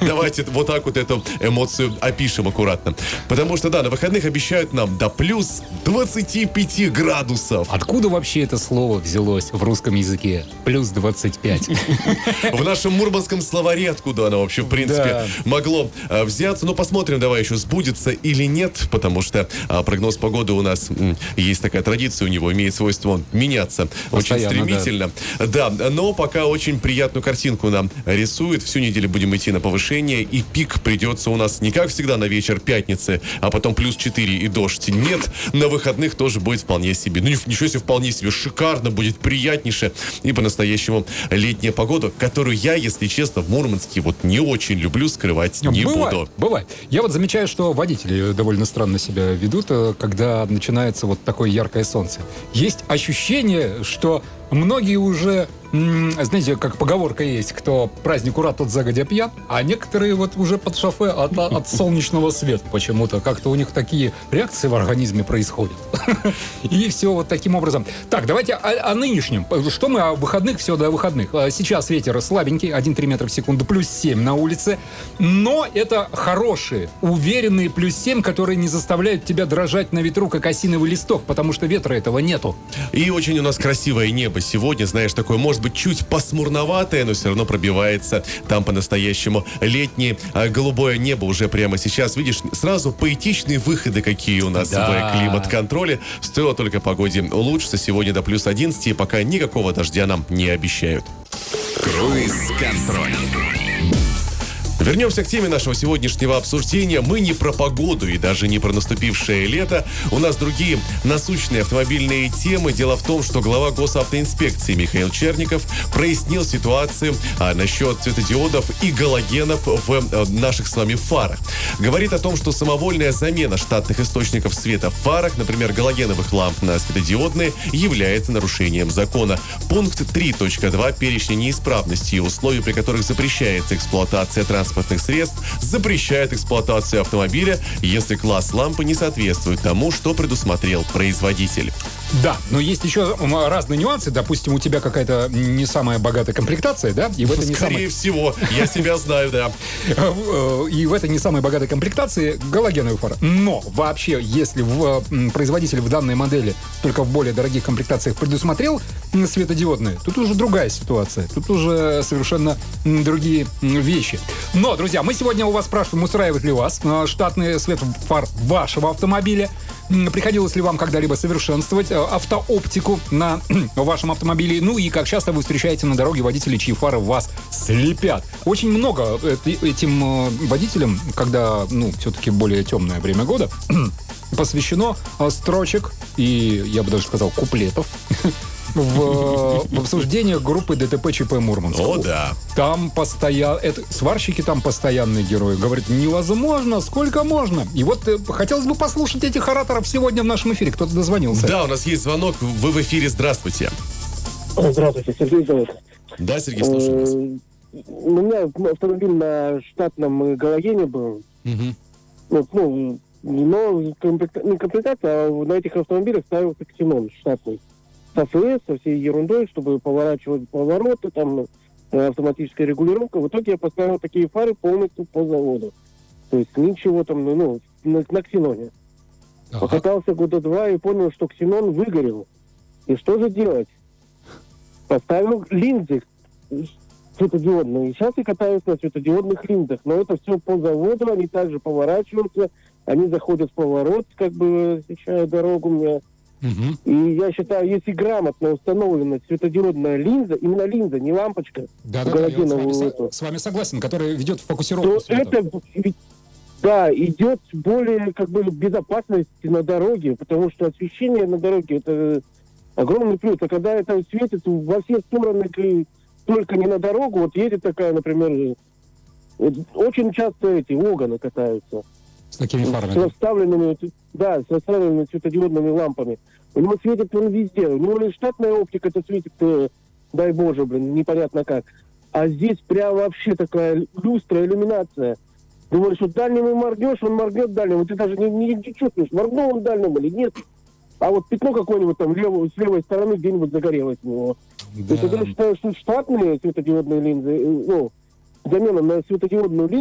Давайте вот так вот эту эмоцию опишем аккуратно. Потому что, да, на выходных обещают нам до плюс 25 градусов. Откуда вообще это слово взялось в русском языке? Плюс 25. В нашем мурманском словаре откуда оно вообще, в принципе, могло взяться. Но посмотрим, давай еще сбудется или нет, потому что прогноз погоды у нас, есть такая традиция у него, имеет свойство меняться очень стремительно. Да, но пока очень приятную картинку нам рисует. Всю неделю будем идти на повышение, и пик придется у нас не как всегда на вечер пятницы, а потом плюс 4 и дождь. Нет, на выходных тоже будет вполне себе. Ну, ничего себе, вполне себе шикарно, будет приятнейше и по-настоящему летняя погода, которую я, если честно, в Мурманске вот не очень люблю, скрывать не буду. Бывает. Я вот замечаю, что водители довольно странно себя ведут, когда начинается вот такое яркое солнце. Есть ощущение, что многие уже, знаете, как поговорка есть, кто празднику рад, тот загодя пьян, а некоторые вот уже под шофе от солнечного света почему-то. Как-то у них такие реакции в организме происходят. И все вот таким образом. Так, давайте о нынешнем. Что мы о выходных, все до выходных. Сейчас ветер слабенький, 1,3 метра в секунду, плюс 7 на улице. Но это хорошие, уверенные плюс 7, которые не заставляют тебя дрожать на ветру, как осиновый листок, потому что ветра этого нету. И очень у нас красивое небо сегодня, знаешь, такое, может быть, чуть пасмурноватое, но все равно пробивается там по-настоящему летнее голубое небо уже прямо сейчас. Видишь, сразу поэтичные выходы какие у нас в климат-контроле. Стоило только погоде улучшиться. Сегодня до плюс 11, и пока никакого дождя нам не обещают. Круиз-контроль. Вернемся к теме нашего сегодняшнего обсуждения. Мы не про погоду и даже не про наступившее лето. У нас другие насущные автомобильные темы. Дело в том, что глава госавтоинспекции Михаил Черников прояснил ситуацию насчет светодиодов и галогенов в наших с вами фарах. Говорит о том, что самовольная замена штатных источников света в фарах, например, галогеновых ламп на светодиодные, является нарушением закона. Пункт 3.2 перечня неисправностей и условий, при которых запрещается эксплуатация транспортных средств, запрещает эксплуатацию автомобиля, если класс лампы не соответствует тому, что предусмотрел производитель. Да, но есть еще разные нюансы. Допустим, у тебя какая-то не самая богатая комплектация, да? И в этой Скорее всего, я себя знаю, да. И в этой не самой богатой комплектации галогеновые фары. Но вообще, если производитель в данной модели только в более дорогих комплектациях предусмотрел светодиодные, тут уже другая ситуация. Тут уже совершенно другие вещи. Но, друзья, мы сегодня у вас спрашиваем, устраивает ли вас штатный свет фар вашего автомобиля. Приходилось ли вам когда-либо совершенствовать автооптику на вашем автомобиле? Ну и как часто вы встречаете на дороге водителей, чьи фары вас слепят? Очень много этим водителям, когда, все-таки более темное время года, посвящено строчек и, я бы даже сказал, куплетов в обсуждениях группы ДТП ЧП Мурманск. О, да. Там постоянно... Сварщики там постоянные герои. Говорят, невозможно, сколько можно. И вот хотелось бы послушать этих ораторов сегодня в нашем эфире. Кто-то дозвонился. Да, у нас есть звонок. Вы в эфире. Здравствуйте. Здравствуйте, Сергей зовут. Да, Сергей, слушаю вас. У меня автомобиль на штатном галогене был. Но не комплектация, а на этих автомобилях ставился ксенон штатный. С АФС, со всей ерундой, чтобы поворачивать повороты, там автоматическая регулировка. В итоге я поставил такие фары полностью по заводу. То есть ничего там, на ксеноне. Покатался года 2 и понял, что ксенон выгорел. И что же делать? Поставил линзы светодиодные. И сейчас я катаюсь на светодиодных линзах. Но это все по заводу, они также поворачиваются, они заходят в поворот, как бы освещая дорогу мне. И я считаю, если грамотно установлена светодиодная линза, именно линза, не лампочка, я с вами согласен, которая ведет в фокусировку света, это, идет более безопасности на дороге, потому что освещение на дороге это огромный плюс. А когда это светит во все стороны, только не на дорогу, вот едет такая, например, очень часто эти Логаны катаются. С такими фарами. С расставленными светодиодными лампами. У него светит он везде. У него лишь штатная оптика, это светит, дай боже, непонятно как. А здесь прям вообще такая люстра, иллюминация. Думаешь, что дальним моргнешь, он моргнет дальним. Ты даже не чувствуешь, моргнул он дальним или нет. А вот пятно какое-нибудь там с левой стороны где-нибудь загорелось у него. Да. То есть я считаю, что штатные светодиодные линзы, замена на светодиодную линзу,